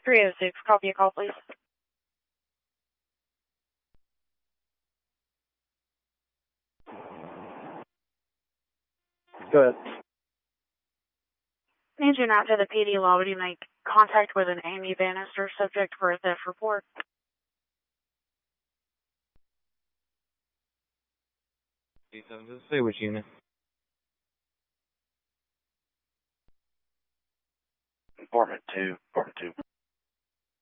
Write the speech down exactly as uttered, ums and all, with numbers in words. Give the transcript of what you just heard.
three oh six, copy a call, please. Go ahead. Need you not to the P D lobby to make contact with an Amy Bannister subject for a theft report. Say which unit. Informant two, Informant two.